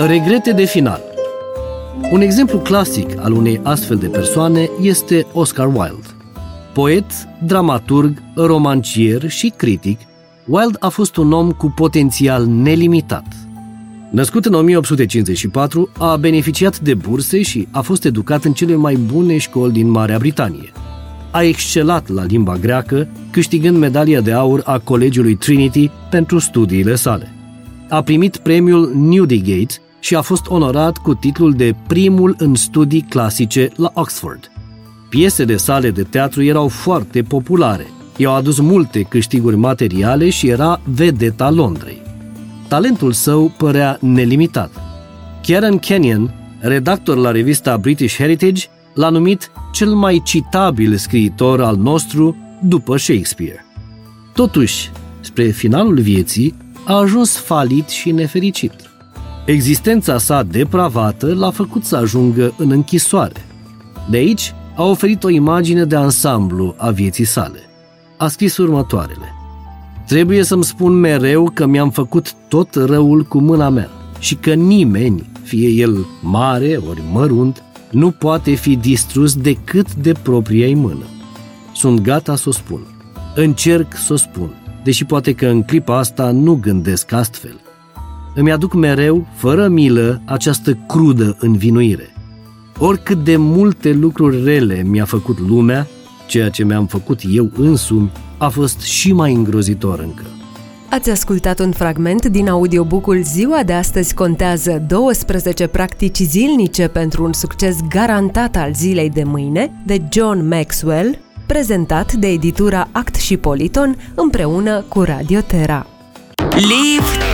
Regrete de final. Un exemplu clasic al unei astfel de persoane este Oscar Wilde. Poet, dramaturg, romancier și critic, Wilde a fost un om cu potențial nelimitat. Născut în 1854, a beneficiat de burse și a fost educat în cele mai bune școli din Marea Britanie. A excelat la limba greacă, câștigând medalia de aur a Colegiului Trinity pentru studiile sale. A primit premiul Newdigate și a fost onorat cu titlul de primul în studii clasice la Oxford. Piesele sale de teatru erau foarte populare, i-au adus multe câștiguri materiale și era vedeta Londrei. Talentul său părea nelimitat. Kieran Kenyon, redactor la revista British Heritage, l-a numit cel mai citabil scriitor al nostru după Shakespeare. Totuși, spre finalul vieții, a ajuns falit și nefericit. Existența sa depravată l-a făcut să ajungă în închisoare. De aici a oferit o imagine de ansamblu a vieții sale. A scris următoarele: trebuie să-mi spun mereu că mi-am făcut tot răul cu mâna mea și că nimeni, fie el mare ori mărunt, nu poate fi distrus decât de propria-i mână. Sunt gata să o spun. Încerc să o spun, deși poate că în clipa asta nu gândesc astfel. Îmi aduc mereu, fără milă, această crudă învinuire. Oricât de multe lucruri rele mi-a făcut lumea, ceea ce mi-am făcut eu însumi a fost și mai îngrozitor încă. Ați ascultat un fragment din audiobook-ul Ziua de astăzi contează 12 practici zilnice pentru un succes garantat al zilei de mâine, de John Maxwell, prezentat de editura Act și Politon împreună cu Radio Terra. Live